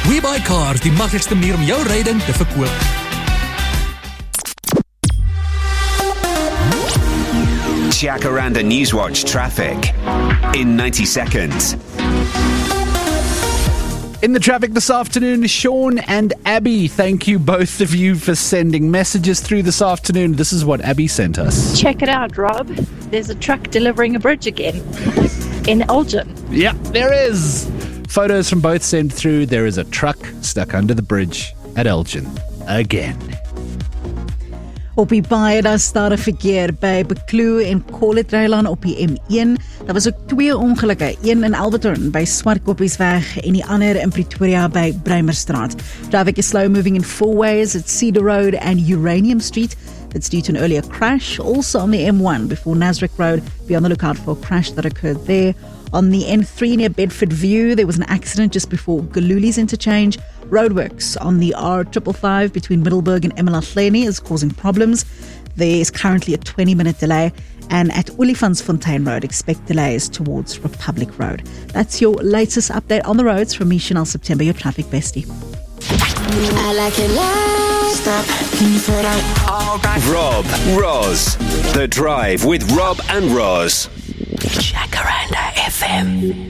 WeBuyCars, die maklikste manier om jou ryding te verkoop. Jacaranda Newswatch traffic in 90 seconds. In the traffic this afternoon, Sean and Abby, thank you both of you for sending messages through this afternoon. This is what Abby sent us. Check it out, Rob. There's a truck delivering a bridge again in Elgin. Yeah, there is. Photos from both sent through. There is a truck stuck under the bridge at Elgin again. Op die baie daar staar 'n verkeer by Bekloo en Colletreiland op die M1. Daar was ook 2 ongelukke, een in Alberton by Swartkoppiesweg en die ander in Pretoria by Breimerstraat. Traffic is slow moving in 4 ways at Cedar Road and Uranium Street. That's due to an earlier crash. Also on the M1 before Nasrec Road. Be on the lookout for a crash that occurred there. On the N3 near Bedford View, there was an accident just before Galuli's interchange. Roadworks on the R555 between Middelburg and Emalahleni is causing problems. There is currently a 20-minute delay. And at Olifantsfontein Road, expect delays towards Republic Road. That's your latest update on the roads from me, Chanel September, your traffic bestie. I like it loud. Stop. Can you put out? All right. Rob, Roz. The Drive with Rob and Roz. Jacaranda FM.